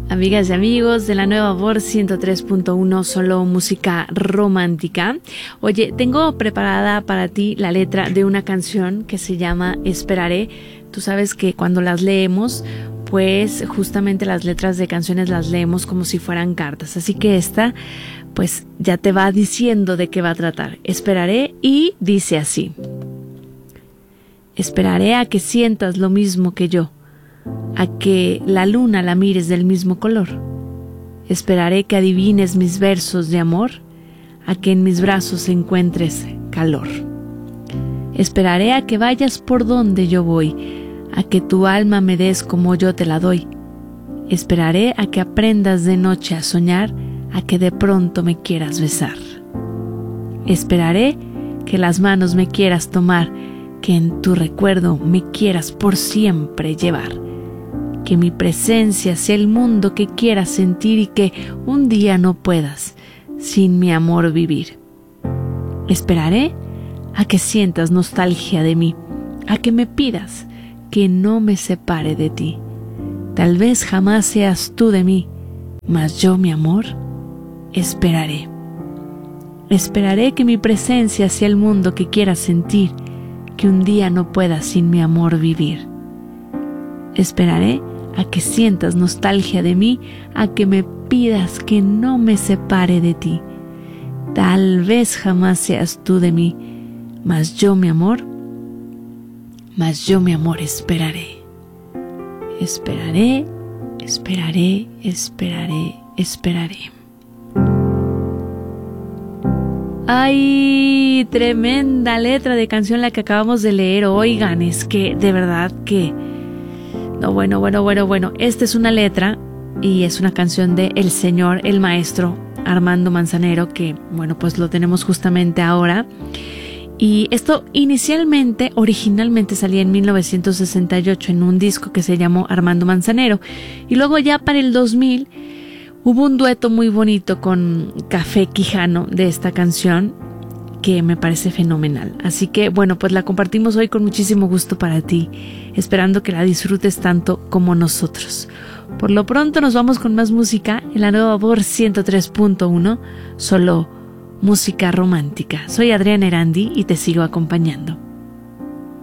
Amigas y amigos de la nueva voz 103.1, solo música romántica. Oye, tengo preparada para ti la letra de una canción que se llama Esperaré. Tú sabes que cuando las leemos, pues justamente las letras de canciones las leemos como si fueran cartas. Así que esta, pues ya te va diciendo de qué va a tratar. Esperaré y dice así. Esperaré a que sientas lo mismo que yo, a que la luna la mires del mismo color. Esperaré que adivines mis versos de amor, a que en mis brazos encuentres calor. Esperaré a que vayas por donde yo voy, a que tu alma me des como yo te la doy. Esperaré a que aprendas de noche a soñar, a que de pronto me quieras besar. Esperaré que las manos me quieras tomar, que en tu recuerdo me quieras por siempre llevar. Que mi presencia sea el mundo que quieras sentir y que un día no puedas sin mi amor vivir. Esperaré a que sientas nostalgia de mí, a que me pidas que no me separe de ti. Tal vez jamás seas tú de mí, mas yo, mi amor, esperaré. Esperaré que mi presencia sea el mundo que quieras sentir, que un día no puedas sin mi amor vivir. Esperaré a que sientas nostalgia de mí, a que me pidas que no me separe de ti. Tal vez jamás seas tú de mí, mas yo, mi amor, esperaré. Esperaré, esperaré, esperaré, esperaré. ¡Ay! Tremenda letra de canción la que acabamos de leer. Oigan, es que de verdad que... No, bueno. Esta es una letra y es una canción de el señor, el maestro Armando Manzanero, que, bueno, pues lo tenemos justamente ahora. Y esto originalmente salía en 1968 en un disco que se llamó Armando Manzanero. Y luego ya para el 2000... hubo un dueto muy bonito con Café Quijano de esta canción que me parece fenomenal. Así que, bueno, pues la compartimos hoy con muchísimo gusto para ti, esperando que la disfrutes tanto como nosotros. Por lo pronto nos vamos con más música en la nueva voz 103.1, solo música romántica. Soy Adriana Erandi y te sigo acompañando.